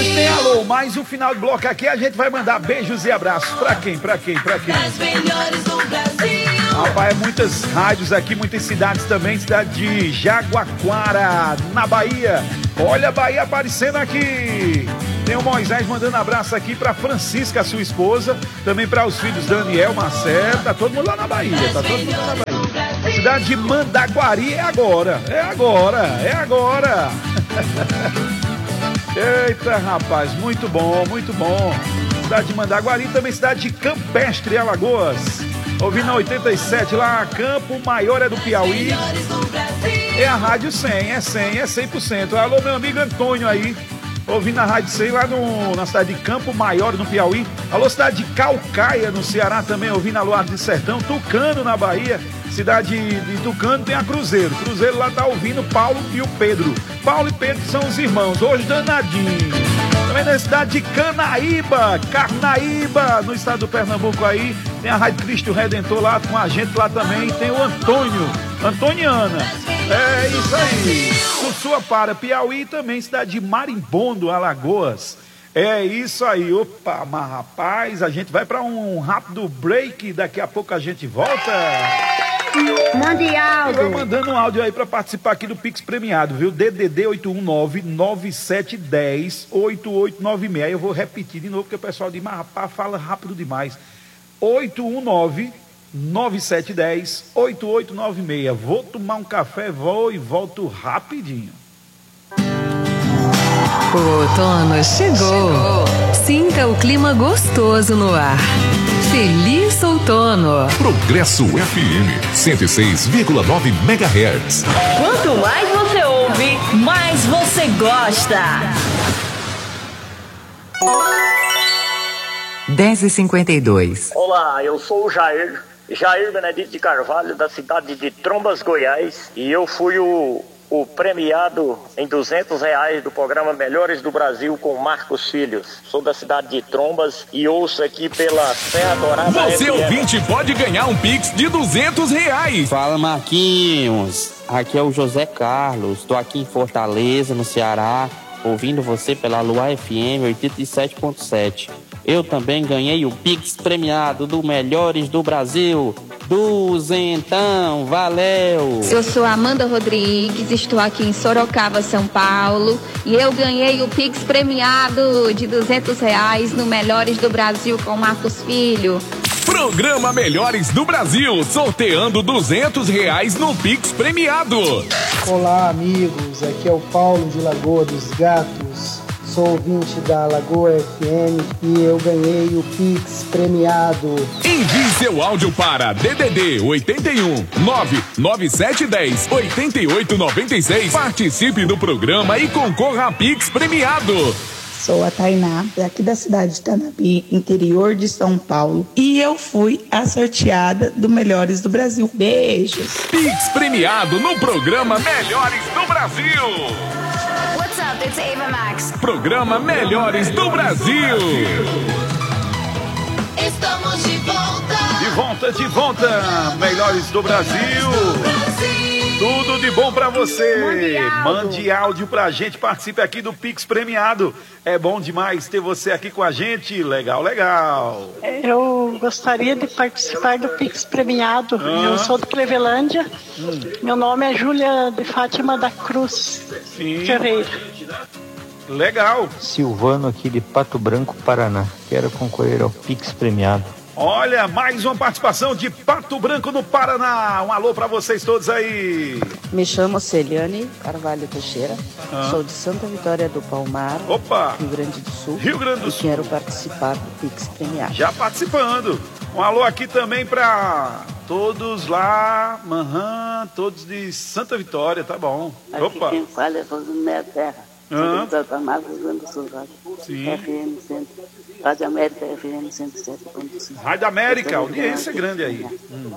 Hoje tem alô, mais um final de bloco aqui, a gente vai mandar beijos e abraços. Pra quem? As melhores do Brasil. Rapaz, é muitas rádios aqui, muitas cidades também, cidade de Jaguaquara, na Bahia. Olha a Bahia aparecendo aqui. Tem o Moisés mandando abraço aqui pra Francisca, sua esposa, também para os filhos Daniel, Marcelo, tá todo mundo lá na Bahia, tá todo mundo lá na Bahia. Cidade de Mandaguari é agora. Eita, rapaz, muito bom. Cidade de Mandaguari, também cidade de Campestre, Alagoas. Ouvindo na 87 lá, Campo Maior é do Piauí. É a Rádio 100, é 100%. Alô, meu amigo Antônio aí, ouvindo a Rádio 100 lá na cidade de Campo Maior, no Piauí. Alô, cidade de Calcaia, no Ceará, também ouvindo a Luar de Sertão. Tucano, na Bahia. Cidade de Tucano tem a Cruzeiro. Cruzeiro lá tá ouvindo Paulo e o Pedro. Paulo e Pedro são os irmãos, hoje danadinho. Também na cidade de Carnaíba, no estado do Pernambuco aí. Tem a Rádio Cristo Redentor lá com a gente lá também. Tem o Antoniana. É isso aí. Sussuapara, Piauí, também cidade de Marimbondo, Alagoas. É isso aí. Opa, mas rapaz, a gente vai para um rápido break. Daqui a pouco a gente volta. Mande áudio. Eu mandando um áudio aí para participar aqui do Pix premiado, viu? DDD 819-9710-8896. Eu vou repetir de novo, porque o pessoal diz, mas rapaz, fala rápido demais. 819-9710-8896. Vou tomar um café, vou e volto rapidinho. O outono chegou. Sinta o clima gostoso no ar. Feliz outono. Progresso FM 106,9 MHz. Quanto mais você ouve, mais você gosta. 10h52. Olá, eu sou o Jair Benedito de Carvalho, da cidade de Trombas, Goiás, e eu fui o premiado em R$200 do programa Melhores do Brasil com Marcos Filhos. Sou da cidade de Trombas e ouço aqui pela Serra Dourada. Você ouvinte pode ganhar um Pix de R$200. Fala, Marquinhos. Aqui é o José Carlos. Estou aqui em Fortaleza, no Ceará, ouvindo você pela Luar FM 87.7. Eu também ganhei o Pix premiado do Melhores do Brasil. Duzentão, valeu! Eu sou Amanda Rodrigues, estou aqui em Sorocaba, São Paulo, e eu ganhei o Pix premiado de R$200 no Melhores do Brasil com Marcos Filho. Programa Melhores do Brasil, sorteando R$200 no Pix premiado. Olá, amigos, aqui é o Paulo de Lagoa dos Gatos. Sou ouvinte da Lagoa FM e eu ganhei o Pix premiado. Envie seu áudio para DDD 81 99710 8896. Participe do programa e concorra a Pix premiado. Sou a Tainá, daqui da cidade de Tanapi, interior de São Paulo. E eu fui a sorteada do Melhores do Brasil. Beijos. Pix premiado no programa Melhores do Brasil. What's up? It's Ava Max. Programa Melhores do Brasil. Estamos de volta. De volta. Melhores do Brasil. Tudo de bom pra você. Mande áudio pra gente. Participe aqui do Pix premiado. É bom demais ter você aqui com a gente. Legal. Eu gostaria de participar do Pix premiado. Eu sou de Clevelândia. Meu nome é Júlia de Fátima da Cruz Ferreira. Legal. Silvano aqui de Pato Branco, Paraná. Quero concorrer ao Pix premiado. Olha, mais uma participação de Pato Branco no Paraná. Um alô pra vocês todos aí. Me chamo Celiane Carvalho Teixeira. Sou de Santa Vitória do Palmar, Rio Grande do Sul. E quero participar do Pix premiado. Já participando. Um alô aqui também pra todos lá, todos de Santa Vitória, tá bom. Aqui quem fala é Rosemary Terra. Rio Grande do Sul. FM 100. Rádio América FM 107.5. Rádio América, audiência grande aí.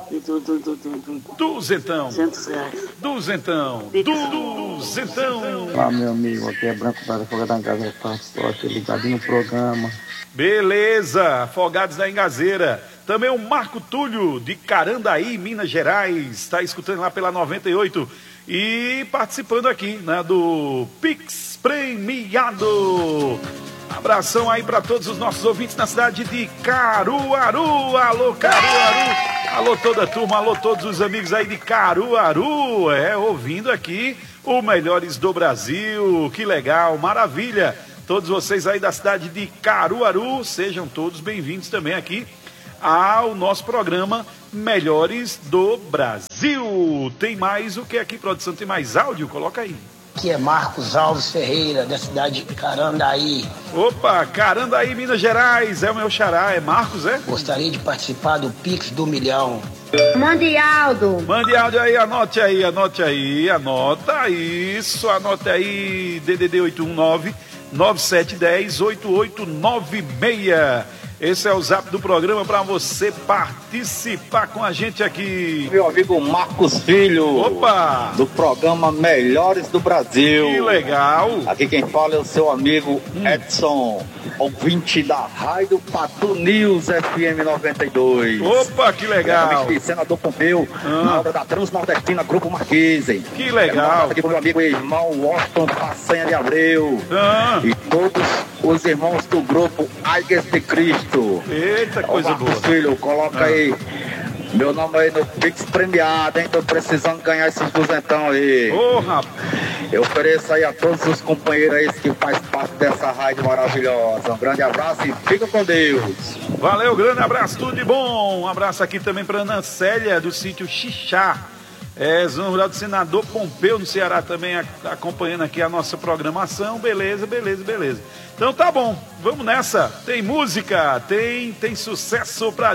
Duzentão. Duzentão. Olá, meu amigo, aqui é Branco da Afogados da Engazeira, estou aqui ligadinho no programa. Beleza, Afogados da Engazeira. Também o Marco Túlio, de Carandaí, Minas Gerais, está escutando lá pela 98 e participando aqui, né, do Pix Premiado. Abração aí para todos os nossos ouvintes na cidade de Caruaru. Alô, Caruaru. Alô, toda a turma. Alô, todos os amigos aí de Caruaru. Ouvindo aqui o Melhores do Brasil. Que legal, maravilha. Todos vocês aí da cidade de Caruaru, sejam todos bem-vindos também aqui ao nosso programa Melhores do Brasil. Tem mais o que aqui, produção? Tem mais áudio? Coloca aí. Aqui é Marcos Alves Ferreira, da cidade de Carandaí. Opa, Carandaí, Minas Gerais. É o meu xará, é Marcos, é? Gostaria de participar do Pix do Milhão. Mande áudio. Mande áudio aí, anote aí, anota isso, anote aí, DDD 819-9710-8896. Esse é o zap do programa para você participar com a gente aqui. Meu amigo Marcos Filho. Opa! Do programa Melhores do Brasil. Que legal. Aqui quem fala é o seu amigo Edson, ouvinte da Rádio Patu News FM 92. Opa, que legal. Senador Pompeu, na obra da Transnordestina Grupo Marquese. Que legal. Aqui pro meu amigo e irmão Washington Façanha de Abreu. E todos os irmãos do grupo Aigas de Cristo. Eita, coisa boa. Filho, coloca aí meu nome aí no Pix premiado, hein? Tô precisando ganhar esses duzentão aí. Ô, rapaz. Eu ofereço aí a todos os companheiros aí que faz parte dessa rádio maravilhosa. Um grande abraço e fica com Deus. Valeu, grande abraço, tudo de bom. Um abraço aqui também para Ana Célia, do sítio Xixá. Zona Rural do Senador Pompeu, no Ceará, também acompanhando aqui a nossa programação. Beleza. Então tá bom, vamos nessa. Tem música, tem sucesso pra